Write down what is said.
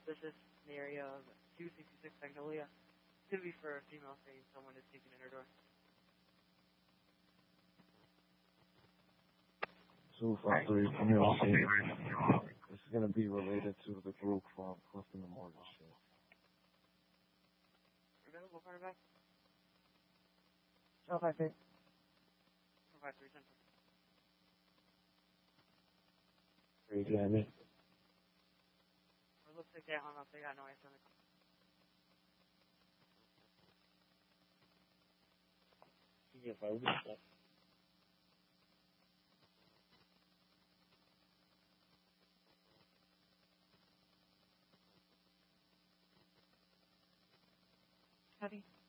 suspicious in the area of 266 Magnolia. Could be for a female saying someone is sleeping in her door. 253 female saying this is going to be related to the group from Clifton and Morgan Street. Available quarterback? 253. 253 Central. Where you got me? It looks like they hung up. They got no answer on the call. Yeah, if I read that. Heavy.